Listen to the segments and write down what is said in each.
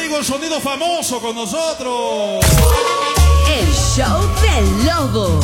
conmigo el sonido famoso con nosotros. El show del lobo.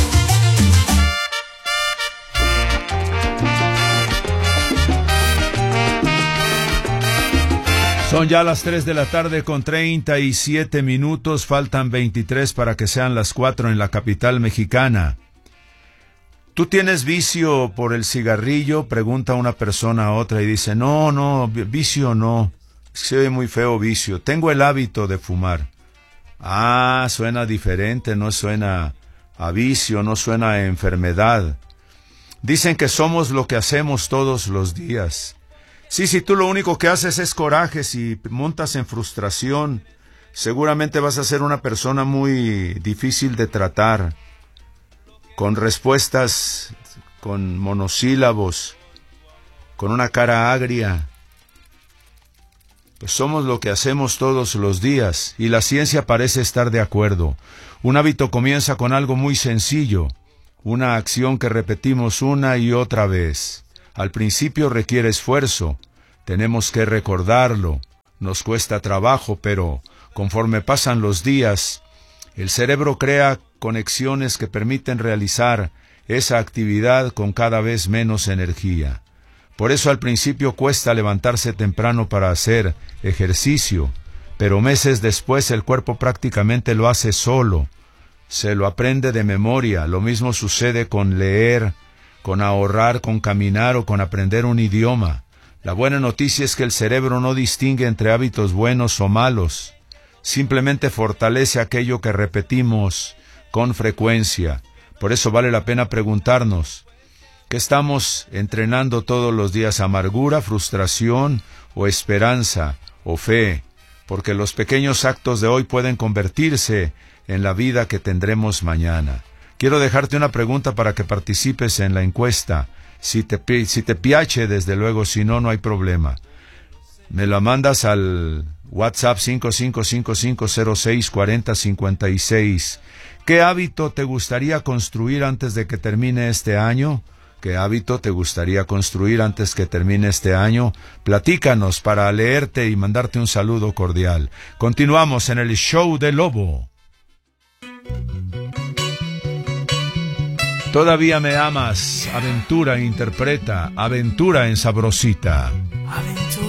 Son ya las 3 de la tarde con 37 minutos, faltan 23 para que sean las 4 en la capital mexicana. ¿Tú tienes vicio por el cigarrillo? Pregunta una persona a otra y dice, no, vicio no, se oye muy feo vicio, tengo el hábito de fumar. Ah, suena diferente, no suena a vicio, no suena a enfermedad. Dicen que somos lo que hacemos todos los días. Sí, si tú lo único que haces es corajes y montas en frustración, seguramente vas a ser una persona muy difícil de tratar, con respuestas, con monosílabos, con una cara agria. Pues somos lo que hacemos todos los días, y la ciencia parece estar de acuerdo. Un hábito comienza con algo muy sencillo, una acción que repetimos una y otra vez. Al principio requiere esfuerzo, tenemos que recordarlo, nos cuesta trabajo, pero conforme pasan los días, el cerebro crea conexiones que permiten realizar esa actividad con cada vez menos energía. Por eso al principio cuesta levantarse temprano para hacer ejercicio, pero meses después el cuerpo prácticamente lo hace solo, se lo aprende de memoria. Lo mismo sucede con leer, con ahorrar, con caminar o con aprender un idioma. La buena noticia es que el cerebro no distingue entre hábitos buenos o malos, simplemente fortalece aquello que repetimos con frecuencia. Por eso vale la pena preguntarnos, ¿qué estamos entrenando todos los días? ¿Amargura, frustración o esperanza o fe? Porque los pequeños actos de hoy pueden convertirse en la vida que tendremos mañana. Quiero dejarte una pregunta para que participes en la encuesta. Si te piace, desde luego, si no, no hay problema. Me la mandas al WhatsApp 5555064056. ¿Qué hábito te gustaría construir antes de que termine este año? ¿Qué hábito te gustaría construir antes que termine este año? Platícanos para leerte y mandarte un saludo cordial. Continuamos en el show del lobo. Todavía me amas, Aventura interpreta Aventura en Sabrosita. Aventura.